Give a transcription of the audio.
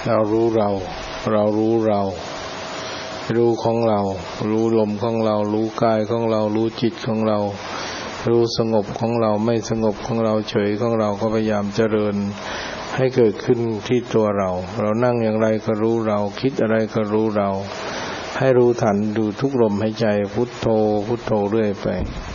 เรารู้เรารู้เรารู้ของเรารู้ลมของเรารู้กายของเรารู้จิตของเรารู้สงบของเราไม่สงบของเราเฉยของเราก็พยายามเจริญให้เกิดขึ้นที่ตัวเรานั่งอย่างไรก็รู้เราคิดอะไรก็รู้เราให้รู้ทันดูทุกลมหายใจพุทโธพุทโธเรื่อยไป